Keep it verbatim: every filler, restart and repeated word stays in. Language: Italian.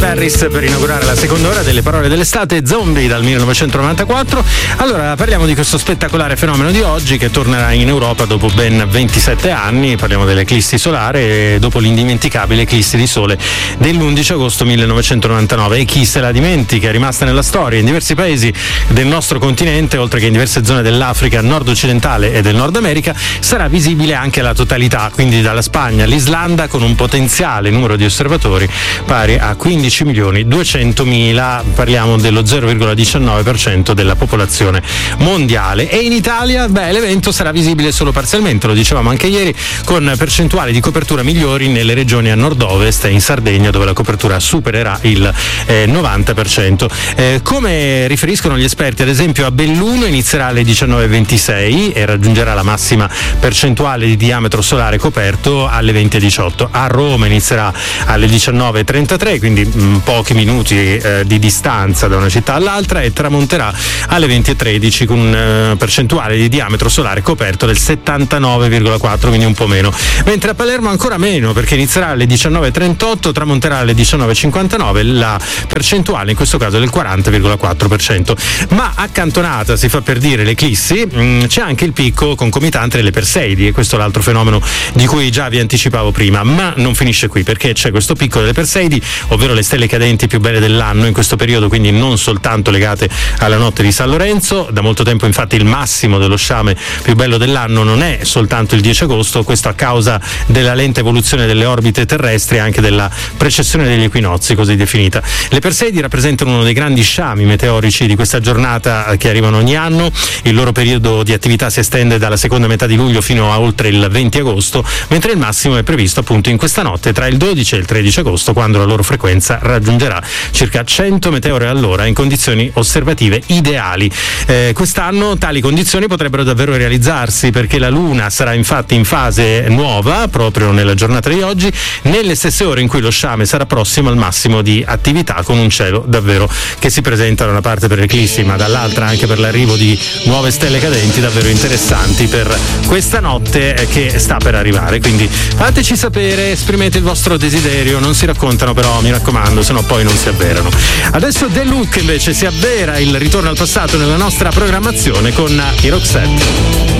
Paris per inaugurare la seconda ora delle parole dell'estate, Zombie dal millenovecentonovantaquattro. Allora parliamo di questo spettacolare fenomeno di oggi che tornerà in Europa dopo ben ventisette anni. Parliamo dell'eclissi solare e dopo l'indimenticabile eclissi di sole dell'undici agosto millenovecentonovantanove. E chi se la dimentica, è rimasta nella storia in diversi paesi del nostro continente, oltre che in diverse zone dell'Africa nord-occidentale e del Nord America. Sarà visibile anche la totalità, quindi dalla Spagna all'Islanda, con un potenziale numero di osservatori pari a quindici milioni duecentomila, parliamo dello zero virgola diciannove per cento della popolazione mondiale. E in Italia, beh, l'evento sarà visibile solo parzialmente, lo dicevamo anche ieri, con percentuali di copertura migliori nelle regioni a nord-ovest e in Sardegna, dove la copertura supererà il eh, novanta per cento. Eh, come riferiscono gli esperti, ad esempio a Belluno inizierà alle diciannove e ventisei e raggiungerà la massima percentuale di diametro solare coperto alle venti e diciotto. A Roma inizierà alle diciannove e trentatré, quindi mh, pochi minuti eh, di distanza da una città all'altra, e tramonterà alle venti e tredici con una uh, percentuale di diametro solare coperto del settantanove virgola quattro, quindi un po' meno. Mentre a Palermo ancora meno, perché inizierà alle diciannove e trentotto, tramonterà alle diciannove e cinquantanove, la percentuale in questo caso è del quaranta virgola quattro per cento. Ma accantonata, si fa per dire, l'eclissi, mh, c'è anche il picco concomitante delle Perseidi, e questo è l'altro fenomeno di cui già vi anticipavo prima. Ma non finisce qui, perché c'è questo picco delle Perseidi, ovvero le stelle cadenti più belle dell'anno in questo periodo, quindi non soltanto legate alla notte di San Lorenzo. Da molto tempo infatti il massimo dello sciame più bello dell'anno non è soltanto il dieci agosto, questo a causa della lenta evoluzione delle orbite terrestri e anche della precessione degli equinozi, così definita. Le Perseidi rappresentano uno dei grandi sciami meteorici di questa giornata che arrivano ogni anno. Il loro periodo di attività si estende dalla seconda metà di luglio fino a oltre il venti agosto, mentre il massimo è previsto appunto in questa notte tra il dodici e il tredici agosto, quando la loro frequenza raggiungerà circa cento meteore all'ora in condizioni osservative ideali. Eh, quest'anno tali condizioni potrebbero davvero realizzarsi, perché la Luna sarà infatti in fase nuova proprio nella giornata di oggi, nelle stesse ore in cui lo sciame sarà prossimo al massimo di attività, con un cielo davvero che si presenta da una parte per l'eclissi, ma dall'altra anche per l'arrivo di nuove stelle cadenti davvero interessanti per questa notte che sta per arrivare. Quindi fateci sapere, esprimete il vostro desiderio, non si raccontano però, mi raccomando, sennò poi non si avverano. Adesso The Look invece si avvera il ritorno al passato nella nostra programmazione con i Roxette.